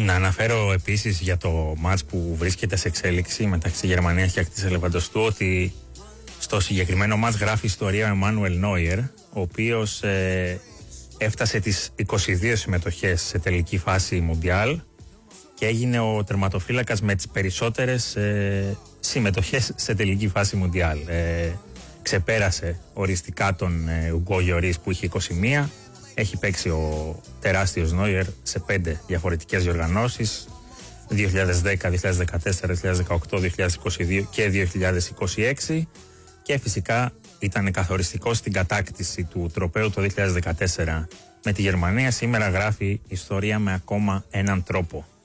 Να αναφέρω επίσης για το μάτς που βρίσκεται σε εξέλιξη μεταξύ Γερμανίας και Ακτής Ελεφαντοστού ότι στο συγκεκριμένο μάτς γράφει ιστορία ο Εμμάνουελ Νόιερ, ο οποίος έφτασε τις 22 συμμετοχές σε τελική φάση Μουντιάλ και έγινε ο τερματοφύλακας με τις περισσότερες συμμετοχές σε τελική φάση Μουντιάλ. Ξεπέρασε οριστικά τον Ουγκό Γιωρίς που είχε 21. Έχει παίξει ο τεράστιος Νόιερ σε 5 διαφορετικές διοργανώσεις, 2010, 2014, 2018, 2022 και 2026, και φυσικά ήταν καθοριστικός στην κατάκτηση του τροπαίου το 2014 με τη Γερμανία. Σήμερα γράφει ιστορία με ακόμα έναν τρόπο.